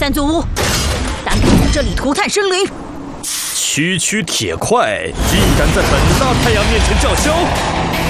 三尊巫，胆敢在这里涂炭生灵！ 区区铁块，竟敢在本大太阳面前叫嚣！